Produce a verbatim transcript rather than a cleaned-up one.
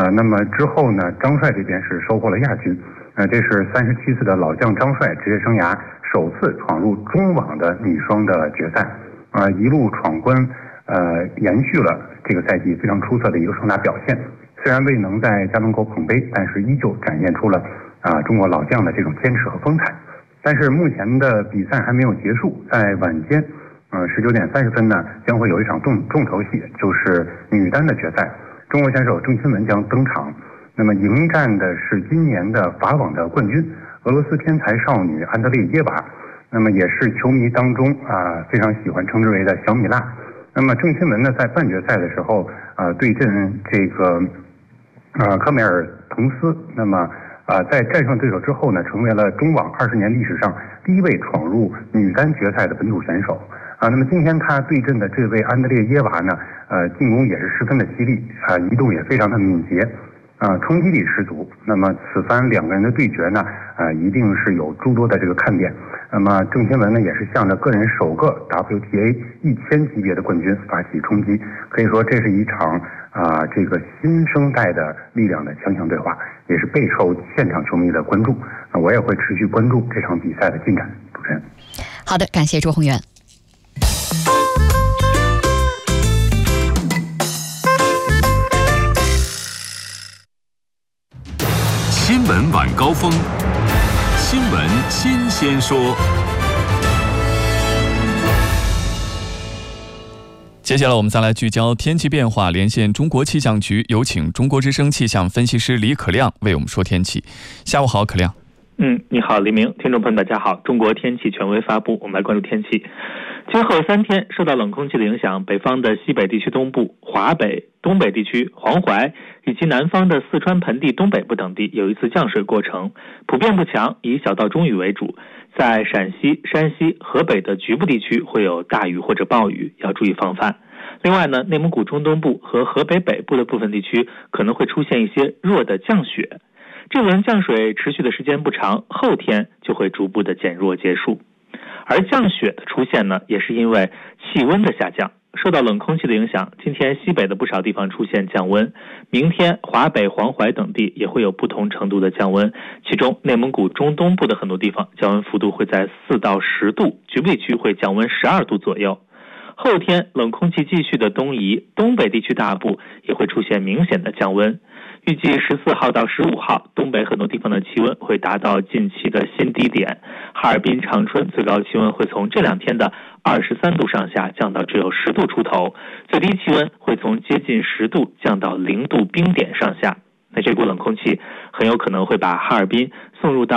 呃，那么之后呢，张帅这边是收获了亚军。呃，这是三十七岁的老将张帅职业生涯首次闯入中网的女双的决赛，啊、呃，一路闯关，呃，延续了这个赛季非常出色的一个双打表现。虽然未能在家门口捧杯，但是依旧展现出了啊、呃、中国老将的这种坚持和风采。但是目前的比赛还没有结束，在晚间，呃，十九点三十分呢，将会有一场重重头戏，就是女单的决赛。中国选手郑钦文将登场。那么迎战的是今年的法网的冠军俄罗斯天才少女安德烈耶娃，那么也是球迷当中啊、呃、非常喜欢称之为的小米辣。那么郑钦文呢，在半决赛的时候呃对阵这个呃科梅尔滕斯，那么呃在战胜对手之后呢，成为了中网二十年历史上第一位闯入女单决赛的本土选手啊、呃。那么今天他对阵的这位安德烈耶娃呢，呃进攻也是十分的犀利啊、呃，移动也非常的敏捷。啊、呃，冲击力十足。那么此番两个人的对决呢，呃，一定是有诸多的这个看点。那么郑钦文呢，也是向着个人首个 W T A 一千级别的冠军发起冲击。可以说，这是一场啊、呃、这个新生代的力量的强强对话，也是备受现场球迷的关注。那我也会持续关注这场比赛的进展。主持人， 好的，感谢周宏源。 新闻晚高峰，新闻新鲜说。 接下来我们再来聚焦天气变化，连线中国气象局，有请中国之声气象分析师李可亮为我们说天气。下午好，可亮。 嗯，你好，黎明，听众朋友们，大家好。中国天气权威发布，我们来关注天气。今后三天受到冷空气的影响，北方的西北地区东部、华北、东北地区、黄淮以及南方的四川盆地东北部等地有一次降水过程，普遍不强，以小到中雨为主。在陕西、山西、河北的局部地区会有大雨或者暴雨，要注意防范。另外呢，内蒙古中东部和河北北部的部分地区可能会出现一些弱的降雪。这轮降水持续的时间不长，后天就会逐步的减弱结束。而降雪的出现呢，也是因为气温的下降。受到冷空气的影响，今天西北的不少地方出现降温，明天华北、黄淮等地也会有不同程度的降温，其中内蒙古中东部的很多地方降温幅度会在四到十度，局部地区会降温十二度左右。后天冷空气继续的东移，东北地区大部也会出现明显的降温。预计十四号到十五号，东北很多地方的气温会达到近期的新低点。哈尔滨、长春最高气温会从这两天的二十三度上下降到只有十度出头，最低气温会从接近十度降到零度冰点上下。那这股冷空气很有可能会把哈尔滨送入到